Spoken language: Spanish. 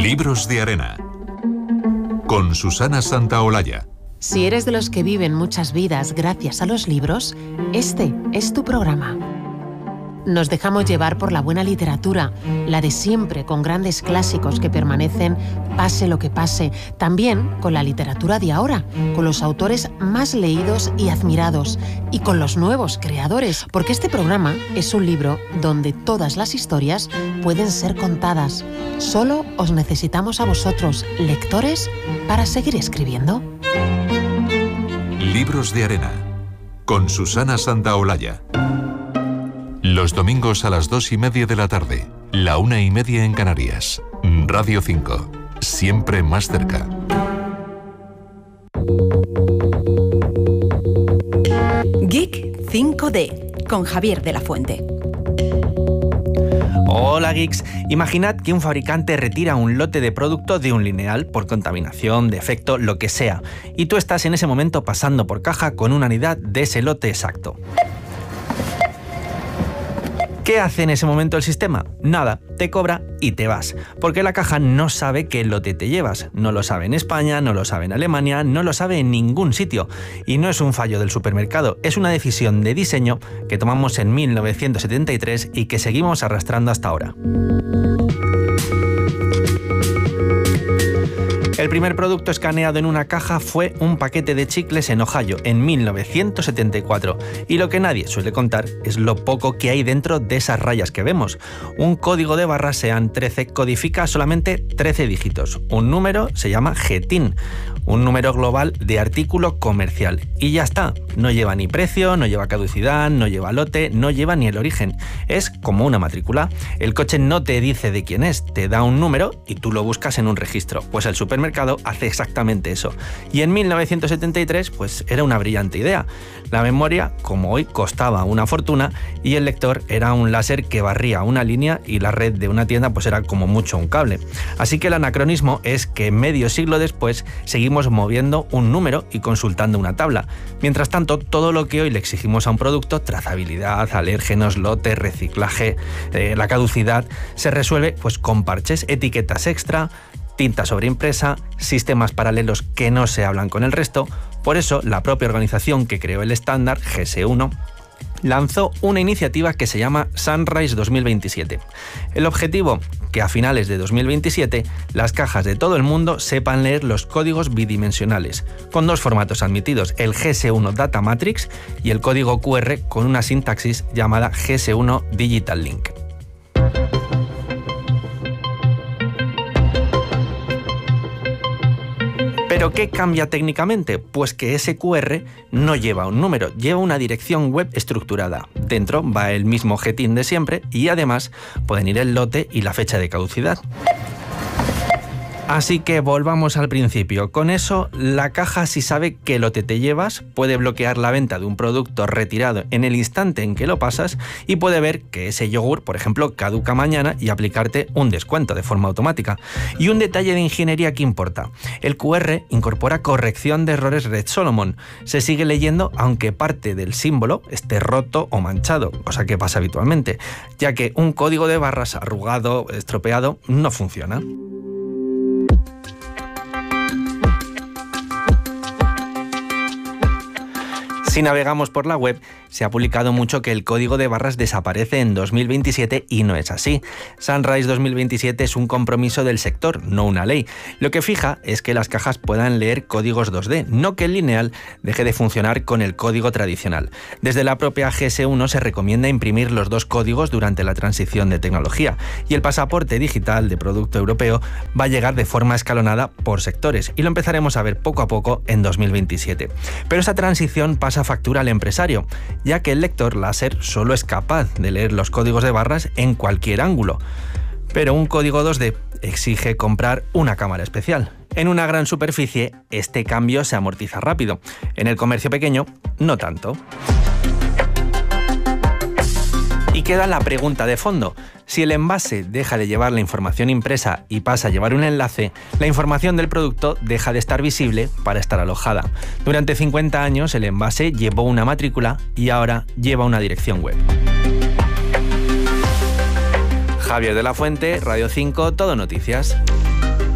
Libros de arena. Con Susana Santaolalla. Si eres de los que viven muchas vidas gracias a los libros, este es tu programa. Nos dejamos llevar por la buena literatura, la de siempre, con grandes clásicos que permanecen pase lo que pase. También con la literatura de ahora, con los autores más leídos y admirados, y con los nuevos creadores, porque este programa es un libro donde todas las historias pueden ser contadas. Solo os necesitamos a vosotros, lectores, para seguir escribiendo. Libros de arena. Con Susana Santaolalla. Los domingos a las 2:30 de la tarde, la 1:30 en Canarias. Radio 5, siempre más cerca. Geek 5D, con Javier de la Fuente. Hola geeks, imaginad que un fabricante retira un lote de producto de un lineal por contaminación, defecto, lo que sea, y tú estás en ese momento pasando por caja con una unidad de ese lote exacto. ¿Qué hace en ese momento el sistema? Nada, te cobra y te vas, porque la caja no sabe qué lote te llevas. No lo sabe en España, no lo sabe en Alemania, no lo sabe en ningún sitio. Y no es un fallo del supermercado, es una decisión de diseño que tomamos en 1973 y que seguimos arrastrando hasta ahora. El primer producto escaneado en una caja fue un paquete de chicles en Ohio en 1974, y lo que nadie suele contar es lo poco que hay dentro de esas rayas que vemos. Un código de barras, sean 13, codifica solamente 13 dígitos. Un número se llama GTIN, un número global de artículo comercial, y ya está. No lleva ni precio, no lleva caducidad, no lleva lote, no lleva ni el origen. Es como una matrícula. El coche no te dice de quién es, te da un número y tú lo buscas en un registro. Pues el supermercado hace exactamente eso. Y en 1973, pues era una brillante idea. La memoria, como hoy, costaba una fortuna y el lector era un láser que barría una línea y la red de una tienda pues era como mucho un cable. Así que el anacronismo es que medio siglo después seguimos moviendo un número y consultando una tabla. Mientras tanto, todo lo que hoy le exigimos a un producto, trazabilidad, alérgenos, lote, reciclaje, la caducidad, se resuelve pues con parches, etiquetas extra, tinta sobreimpresa, sistemas paralelos que no se hablan con el resto. Por eso, la propia organización que creó el estándar, GS1, lanzó una iniciativa que se llama Sunrise 2027. El objetivo, que a finales de 2027 las cajas de todo el mundo sepan leer los códigos bidimensionales, con dos formatos admitidos, el GS1 Data Matrix y el código QR con una sintaxis llamada GS1 Digital Link. ¿Pero qué cambia técnicamente? Pues que ese QR no lleva un número, lleva una dirección web estructurada. Dentro va el mismo GTIN de siempre y además pueden ir el lote y la fecha de caducidad. Así que volvamos al principio. Con eso, la caja, si sabe qué lote te llevas, puede bloquear la venta de un producto retirado en el instante en que lo pasas y puede ver que ese yogur, por ejemplo, caduca mañana y aplicarte un descuento de forma automática. Y un detalle de ingeniería que importa. El QR incorpora corrección de errores Red Solomon. Se sigue leyendo aunque parte del símbolo esté roto o manchado, cosa que pasa habitualmente, ya que un código de barras arrugado, estropeado, no funciona. Si navegamos por la web, se ha publicado mucho que el código de barras desaparece en 2027 y no es así. Sunrise 2027 es un compromiso del sector, no una ley. Lo que fija es que las cajas puedan leer códigos 2D, no que el lineal deje de funcionar con el código tradicional. Desde la propia GS1 se recomienda imprimir los dos códigos durante la transición de tecnología y el pasaporte digital de producto europeo va a llegar de forma escalonada por sectores y lo empezaremos a ver poco a poco en 2027. Pero esa transición pasa factura al empresario, ya que el lector láser solo es capaz de leer los códigos de barras en cualquier ángulo. Pero un código 2D exige comprar una cámara especial. En una gran superficie, este cambio se amortiza rápido. En el comercio pequeño, no tanto. Y queda la pregunta de fondo. Si el envase deja de llevar la información impresa y pasa a llevar un enlace, la información del producto deja de estar visible para estar alojada. Durante 50 años el envase llevó una matrícula y ahora lleva una dirección web. Javier de la Fuente, Radio 5, Todo Noticias.